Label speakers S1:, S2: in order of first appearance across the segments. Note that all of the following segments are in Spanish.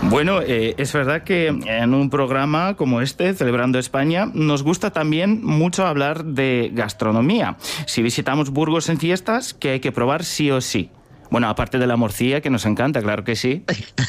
S1: Bueno, es verdad que en un programa como este, Celebrando España, nos gusta también mucho hablar de gastronomía. Si visitamos Burgos en fiestas, ¿qué hay que probar sí o sí? Bueno, aparte de la morcilla, que nos encanta, claro que sí.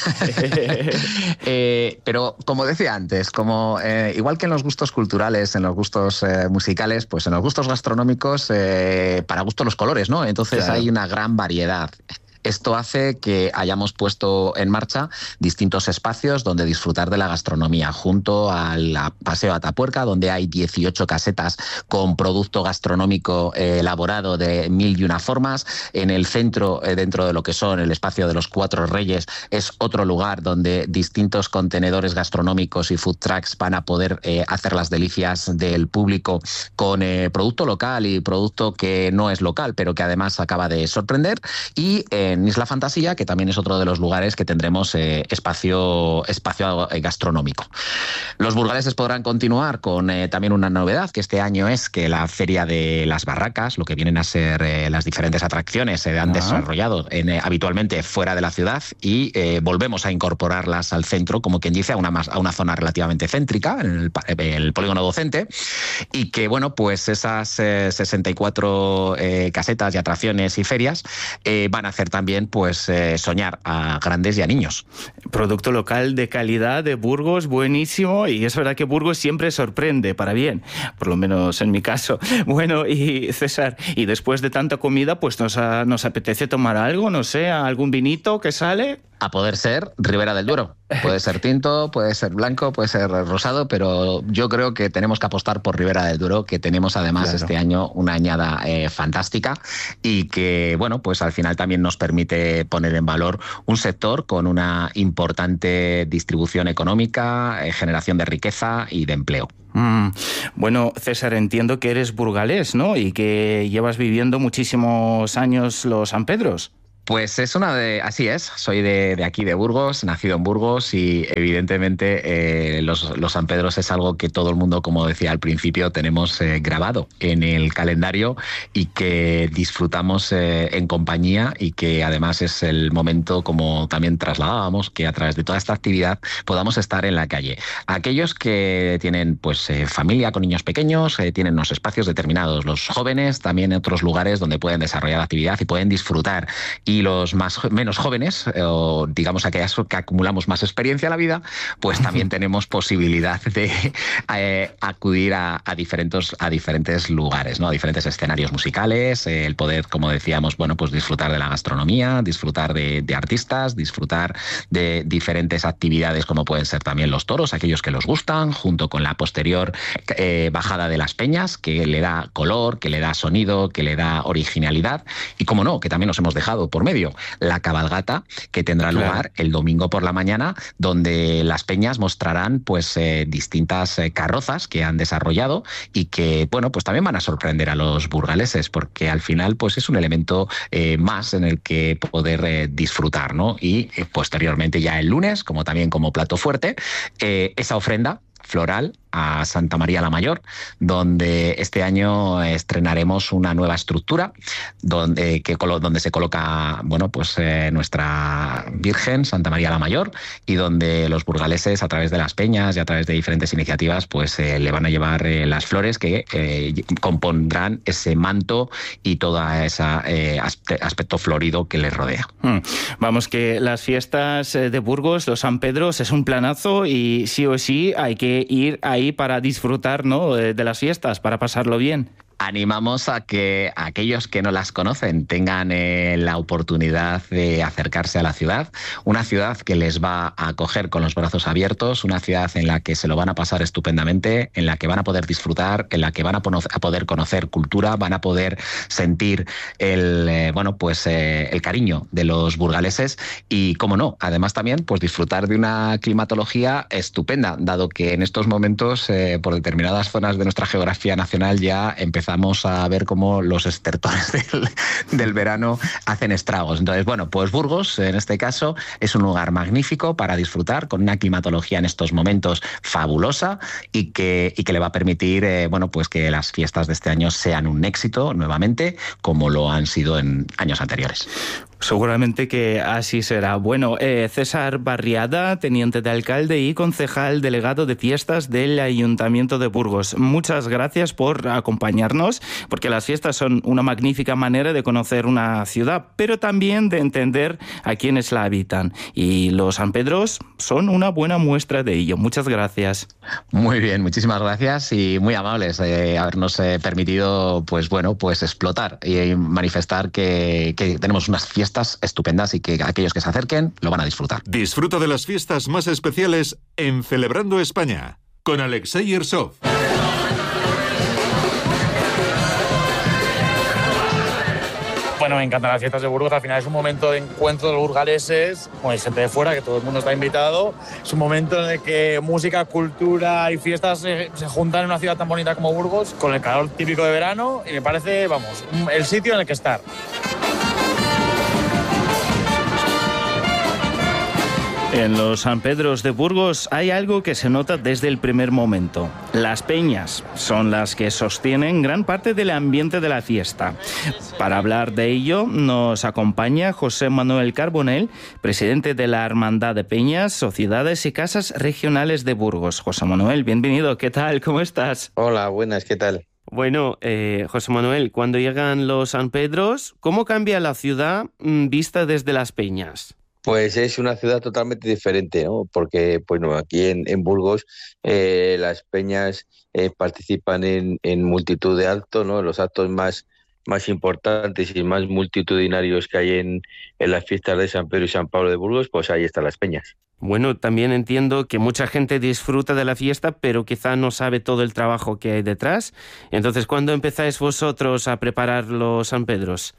S2: Pero como decía antes, igual que en los gustos culturales, en los gustos musicales, pues en los gustos gastronómicos, para gusto los colores, ¿no? Entonces claro, hay una gran variedad. Esto hace que hayamos puesto en marcha distintos espacios donde disfrutar de la gastronomía, junto al Paseo Atapuerca, donde hay 18 casetas con producto gastronómico elaborado de 1001 formas. En el centro, dentro de lo que son el espacio de los Cuatro Reyes, es otro lugar donde distintos contenedores gastronómicos y food trucks van a poder hacer las delicias del público con producto local y producto que no es local, pero que además acaba de sorprender. Y en Isla Fantasía, que también es otro de los lugares que tendremos espacio gastronómico. Los burgaleses podrán continuar con también una novedad, que este año es que la Feria de las Barracas, lo que vienen a ser las diferentes atracciones, se han desarrollado habitualmente fuera de la ciudad y volvemos a incorporarlas al centro, como quien dice, a una zona relativamente céntrica, en el polígono docente, y que, bueno, pues esas 64 casetas y atracciones y ferias van a hacer también pues soñar a grandes y a niños.
S1: Producto local de calidad de Burgos, buenísimo, y es verdad que Burgos siempre sorprende para bien, por lo menos en mi caso. Bueno, y César, y después de tanta comida, pues nos apetece tomar algo, no sé, algún vinito que sale.
S2: A poder ser Ribera del Duero. Puede ser tinto, puede ser blanco, puede ser rosado, pero yo creo que tenemos que apostar por Ribera del Duero, que tenemos además este año una añada fantástica y que, bueno, pues al final también nos permite poner en valor un sector con una importante distribución económica, generación de riqueza y de empleo.
S1: Bueno, César, entiendo que eres burgalés, ¿no? Y que llevas viviendo muchísimos años los San Pedros.
S2: Pues así es, soy de aquí, de Burgos, nacido en Burgos y evidentemente los San Pedros es algo que todo el mundo, como decía al principio, tenemos grabado en el calendario y que disfrutamos en compañía y que además es el momento, como también trasladábamos, que a través de toda esta actividad podamos estar en la calle. Aquellos que tienen pues familia con niños pequeños, tienen unos espacios determinados, los jóvenes también otros lugares donde pueden desarrollar actividad y pueden disfrutar. Y los menos jóvenes, o digamos aquellas que acumulamos más experiencia en la vida, pues también tenemos posibilidad de acudir a diferentes lugares, ¿no? A diferentes escenarios musicales, el poder, como decíamos, bueno, pues disfrutar de la gastronomía, disfrutar de artistas, disfrutar de diferentes actividades como pueden ser también los toros, aquellos que los gustan, junto con la posterior bajada de las peñas, que le da color, que le da sonido, que le da originalidad, y como no, que también nos hemos dejado por medio la cabalgata, que tendrá lugar el domingo por la mañana, donde las peñas mostrarán pues distintas carrozas que han desarrollado y que, bueno, pues también van a sorprender a los burgaleses, porque al final pues es un elemento más en el que poder disfrutar, ¿no? Y posteriormente ya el lunes, como también como plato fuerte, esa ofrenda floral a Santa María la Mayor, donde este año estrenaremos una nueva estructura donde se coloca, bueno, pues nuestra Virgen Santa María la Mayor, y donde los burgaleses, a través de las peñas y a través de diferentes iniciativas, pues le van a llevar las flores que compondrán ese manto y todo ese aspecto florido que les rodea.
S1: Vamos, que las fiestas de Burgos, los San Pedros, es un planazo y sí o sí hay que ir ahí para disfrutar, ¿no?, de las fiestas, para pasarlo bien.
S2: Animamos a que aquellos que no las conocen tengan la oportunidad de acercarse a la ciudad, una ciudad que les va a acoger con los brazos abiertos, una ciudad en la que se lo van a pasar estupendamente, en la que van a poder disfrutar, en la que van a poder conocer cultura, van a poder sentir el cariño de los burgaleses y, como no, además también pues disfrutar de una climatología estupenda, dado que en estos momentos por determinadas zonas de nuestra geografía nacional ya empezamos a ver cómo los estertores del verano hacen estragos. Entonces, bueno, pues Burgos, en este caso, es un lugar magnífico para disfrutar, con una climatología en estos momentos fabulosa y que le va a permitir, pues que las fiestas de este año sean un éxito nuevamente, como lo han sido en años anteriores.
S1: Seguramente que así será. Bueno, César Barriada, teniente de alcalde y concejal delegado de fiestas del Ayuntamiento de Burgos. Muchas gracias por acompañarnos, porque las fiestas son una magnífica manera de conocer una ciudad, pero también de entender a quienes la habitan. Y los Sanpedros son una buena muestra de ello. Muchas gracias.
S2: Muy bien, muchísimas gracias y muy amables de habernos permitido, pues explotar y manifestar que tenemos unas fiestas estupendas y que aquellos que se acerquen lo van a disfrutar.
S3: Disfruta de las fiestas más especiales en Celebrando España con Alexei Irsov.
S4: Bueno, me encantan las fiestas de Burgos. Al final es un momento de encuentro de los burgaleses, con gente de fuera, que todo el mundo está invitado. Es un momento en el que música, cultura y fiestas se juntan en una ciudad tan bonita como Burgos, con el calor típico de verano, y me parece, el sitio en el que estar.
S1: En los Sanpedros de Burgos hay algo que se nota desde el primer momento. Las peñas son las que sostienen gran parte del ambiente de la fiesta. Para hablar de ello nos acompaña José Manuel Carbonell, presidente de la Hermandad de Peñas, Sociedades y Casas Regionales de Burgos. José Manuel, bienvenido. ¿Qué tal? ¿Cómo estás?
S5: Hola, buenas. ¿Qué tal?
S6: Bueno, José Manuel, cuando llegan los Sanpedros, ¿cómo cambia la ciudad vista desde las peñas?
S5: Pues es una ciudad totalmente diferente, ¿no? Porque aquí en Burgos las peñas participan en multitud de actos, ¿no? Los actos más importantes y más multitudinarios que hay en las fiestas de San Pedro y San Pablo de Burgos, pues ahí están las peñas.
S6: Bueno, también entiendo que mucha gente disfruta de la fiesta, pero quizá no sabe todo el trabajo que hay detrás. Entonces, ¿cuándo empezáis vosotros a preparar los Sanpedros?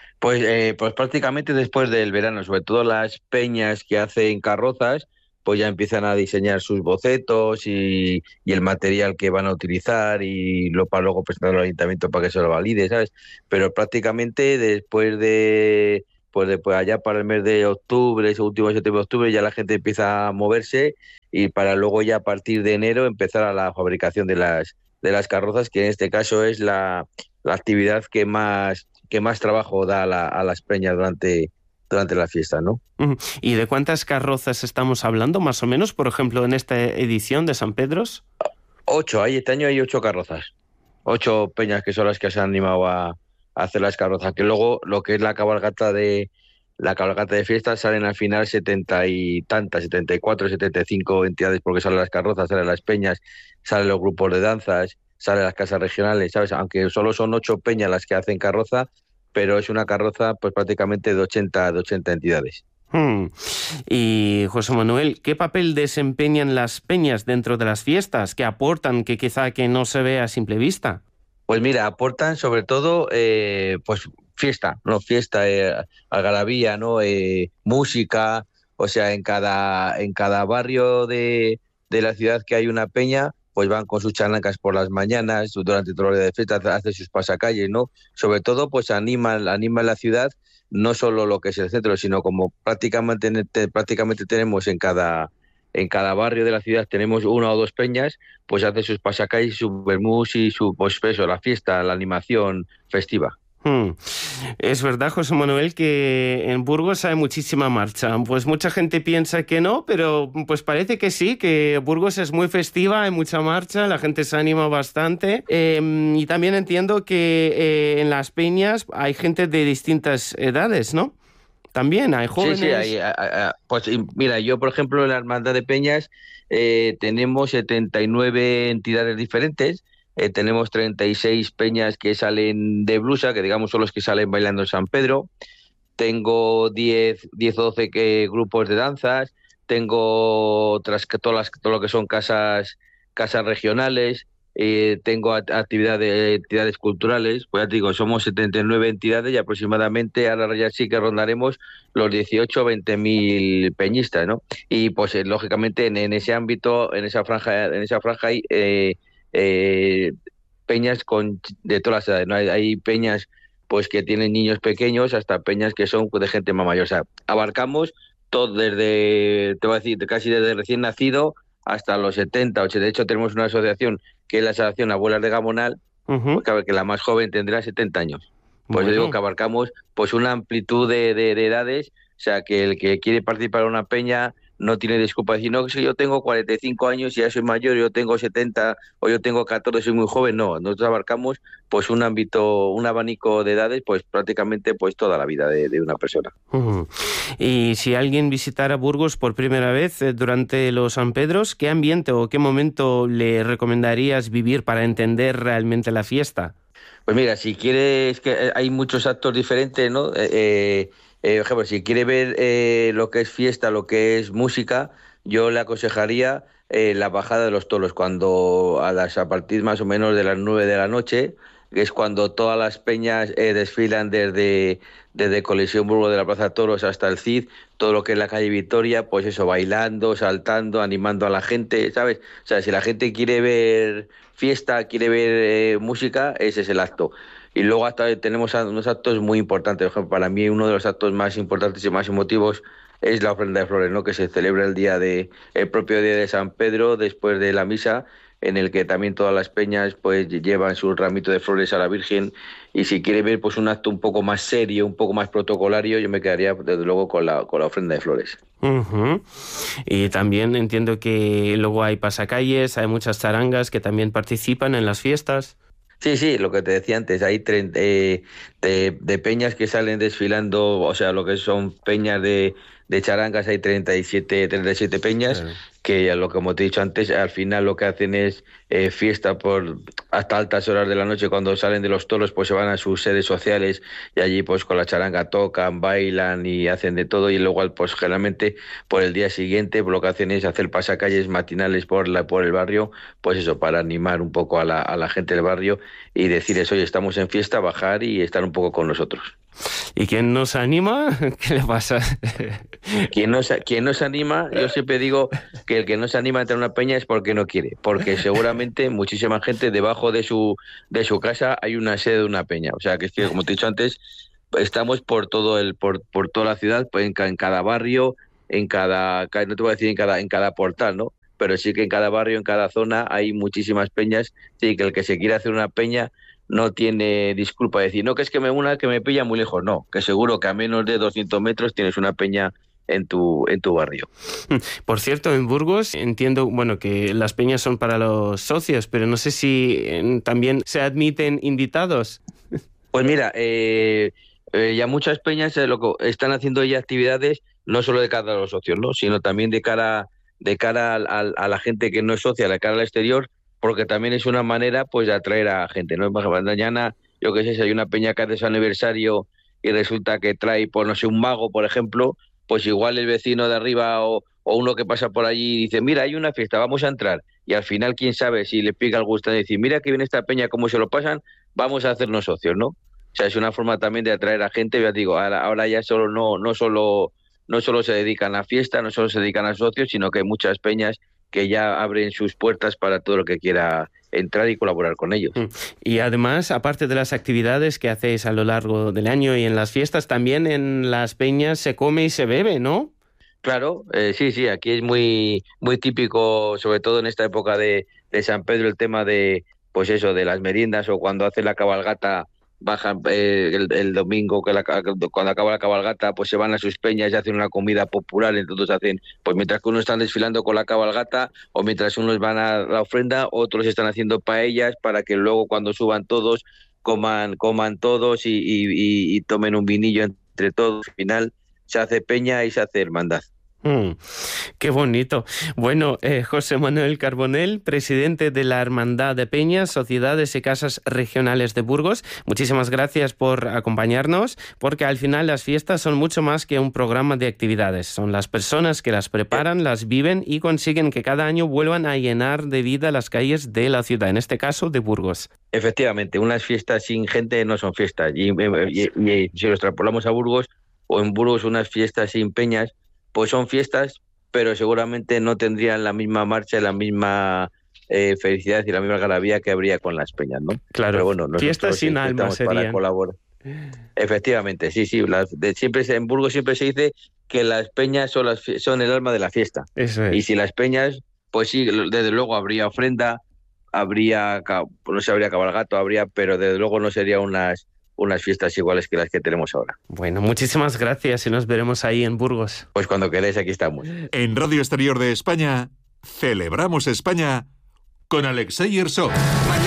S5: Pues prácticamente después del verano, sobre todo las peñas que hacen carrozas, pues ya empiezan a diseñar sus bocetos y el material que van a utilizar para luego presentarlo al ayuntamiento para que se lo valide, ¿sabes? Pero prácticamente después de allá para el mes de octubre, ese último septiembre de octubre, ya la gente empieza a moverse y para luego ya a partir de enero empezar a la fabricación de las carrozas, que en este caso es la actividad que más trabajo da a las peñas durante la fiesta, ¿no?
S6: ¿Y de cuántas carrozas estamos hablando, más o menos, por ejemplo, en esta edición de San Pedros?
S5: 8, este año hay 8 carrozas. 8 peñas que son las que se han animado a hacer las carrozas, que luego lo que es la cabalgata de fiestas salen al final 70 y tantas, 74, 75 entidades, porque salen las carrozas, salen las peñas, salen los grupos de danzas, salen las casas regionales, ¿sabes? Aunque solo son 8 peñas las que hacen carroza, pero es una carroza pues prácticamente de 80 entidades.
S6: Y José Manuel, ¿qué papel desempeñan las peñas dentro de las fiestas? ¿Qué aportan que quizá que no se vea a simple vista?
S5: Pues mira, aportan sobre todo pues fiesta, ¿no? Fiesta, algarabía, ¿no? Música, o sea, en cada barrio de la ciudad que hay una peña, pues van con sus charlancas por las mañanas, durante todo el día de fiesta, hacen sus pasacalles, ¿no? Sobre todo, pues animan la ciudad, no solo lo que es el centro, sino como prácticamente tenemos en cada barrio de la ciudad, tenemos 1 o 2 peñas, pues hacen sus pasacalles, su vermús y la fiesta, la animación festiva.
S6: Es verdad, José Manuel, que en Burgos hay muchísima marcha. Pues mucha gente piensa que no, pero pues parece que sí, que Burgos es muy festiva, hay mucha marcha, la gente se anima bastante. Y también entiendo que en las peñas hay gente de distintas edades, ¿no? También hay jóvenes.
S5: Sí, pues mira, yo por ejemplo en la Hermandad de Peñas tenemos 79 entidades diferentes. Tenemos 36 peñas que salen de blusa, que digamos son los que salen bailando en San Pedro. Tengo 10 o 12 grupos de danzas. Tengo todo lo que son casas regionales. Tengo entidades culturales. Pues ya te digo, somos 79 entidades y aproximadamente ahora ya sí que rondaremos los 18 o 20.000 peñistas, ¿no? Y pues lógicamente en ese ámbito, en esa franja hay peñas de todas las edades, ¿no? Hay peñas pues que tienen niños pequeños hasta peñas que son de gente más mayor. O sea, abarcamos todo te voy a decir, casi desde recién nacido hasta los 70, 80. De hecho, tenemos una asociación que es la Asociación Abuelas de Gamonal, pues, que la más joven tendrá 70 años. Pues
S6: Bueno.
S5: yo digo que abarcamos pues una amplitud de edades, o sea, que el que quiere participar en una peña no tiene disculpa decir, no, que si yo tengo 45 años y ya soy mayor, yo tengo 70 o yo tengo 14, soy muy joven. No, nosotros abarcamos pues un ámbito, un abanico de edades, pues prácticamente pues toda la vida de una persona.
S6: Ujú. Y si alguien visitara Burgos por primera vez durante los San Pedros, ¿qué ambiente o qué momento le recomendarías vivir para entender realmente la fiesta?
S5: Pues mira, si quieres, que hay muchos actos diferentes, ¿no? Por ejemplo, si quiere ver lo que es fiesta, lo que es música, yo le aconsejaría la bajada de los toros, cuando a partir más o menos de las 9 de la noche, que es cuando todas las peñas desfilan desde Colisión Burgos de la Plaza de Toros hasta el Cid, todo lo que es la calle Victoria, pues eso, bailando, saltando, animando a la gente, ¿sabes? O sea, si la gente quiere ver fiesta, quiere ver música, ese es el acto. Y luego hasta tenemos unos actos muy importantes. Por ejemplo, para mí uno de los actos más importantes y más emotivos es la ofrenda de flores, ¿no? Que se celebra el propio día de San Pedro, después de la misa, en el que también todas las peñas pues llevan su ramito de flores a la Virgen. Y si quiere ver pues un acto un poco más serio, un poco más protocolario, yo me quedaría desde luego con la ofrenda de flores.
S6: Ujú. Y también entiendo que luego hay pasacalles, hay muchas charangas que también participan en las fiestas.
S5: Sí, lo que te decía antes, hay de peñas que salen desfilando, o sea, lo que son peñas de charangas, hay 37 peñas,
S6: Claro.
S5: que lo que como te he dicho antes, al final lo que hacen es fiesta por hasta altas horas de la noche. Cuando salen de los toros, pues se van a sus sedes sociales y allí pues con la charanga tocan, bailan y hacen de todo, y luego pues generalmente por el día siguiente pues, lo que hacen es hacer pasacalles matinales por el barrio, pues eso, para animar un poco a la gente del barrio y decirles, oye, estamos en fiesta, bajar y estar un poco con nosotros.
S6: ¿Y quién nos anima? ¿Qué le pasa?
S5: Quien no se anima, yo siempre digo que el que no se anima a entrar a una peña es porque no quiere, porque seguramente muchísima gente debajo de su casa hay una sede de una peña. O sea, que es que, como te he dicho antes, estamos por por toda la ciudad, pues en cada barrio, no te voy a decir en cada portal, ¿no? Pero sí que en cada barrio, en cada zona hay muchísimas peñas, sí, que el que se quiere hacer una peña no tiene disculpa de decir, no, que es que me pilla muy lejos. No, que seguro que a menos de 200 metros tienes una peña en tu barrio.
S6: Por cierto, en Burgos entiendo, bueno, que las peñas son para los socios, pero no sé si también se admiten invitados.
S5: Pues mira, ya muchas peñas lo que están haciendo ya actividades no solo de cara a los socios, ¿no? Sino también de cara a la gente que no es socia, de cara al exterior, porque también es una manera pues de atraer a gente, ¿no? Por ejemplo, mañana, yo qué sé, si hay una peña que hace su aniversario y resulta que trae, pues no sé, un mago, por ejemplo, pues igual el vecino de arriba o uno que pasa por allí dice, mira, hay una fiesta, vamos a entrar. Y al final, quién sabe si le pica el gusto de decir, mira que viene esta peña, cómo se lo pasan, vamos a hacernos socios, ¿no? O sea, es una forma también de atraer a gente. Ya digo, ahora ya no solo se dedican a fiesta, no solo se dedican a socios, sino que hay muchas peñas que ya abren sus puertas para todo lo que quiera entrar y colaborar con ellos.
S6: Y además, aparte de las actividades que hacéis a lo largo del año y en las fiestas, también en las peñas se come y se bebe, ¿no?
S5: Claro, sí, aquí es muy típico, sobre todo en esta época de San Pedro, el tema de, pues eso, de las meriendas, o cuando hace la cabalgata, bajan el domingo, cuando acaba la cabalgata, pues se van a sus peñas y hacen una comida popular. Entonces hacen, pues mientras que unos están desfilando con la cabalgata, o mientras unos van a la ofrenda, otros están haciendo paellas para que luego cuando suban todos, coman todos y tomen un vinillo entre todos. Al final se hace peña y se hace hermandad.
S6: Qué bonito. Bueno, José Manuel Carbonell, presidente de la Hermandad de Peñas, Sociedades y Casas Regionales de Burgos, muchísimas gracias por acompañarnos, porque al final las fiestas son mucho más que un programa de actividades. Son las personas que las preparan, las viven y consiguen que cada año vuelvan a llenar de vida las calles de la ciudad, en este caso de Burgos.
S5: Efectivamente, unas fiestas sin gente no son fiestas. Y si lo extrapolamos a Burgos, o en Burgos unas fiestas sin peñas, pues son fiestas, pero seguramente no tendrían la misma marcha, la misma felicidad y la misma algarabía que habría con las peñas, ¿no?
S6: Claro,
S5: pero bueno,
S6: fiestas sin alma serían.
S5: Para colaborar. Efectivamente, sí. En Burgos siempre se dice que las peñas son el alma de la fiesta.
S6: Eso es.
S5: Y si las peñas, pues sí, desde luego habría ofrenda, habría cabalgato, pero desde luego no sería unas unas fiestas iguales que las que tenemos ahora.
S6: Bueno, muchísimas gracias y nos veremos ahí en Burgos.
S5: Pues cuando queráis, aquí estamos.
S3: En Radio Exterior de España, Celebramos España con Alexei Herzog.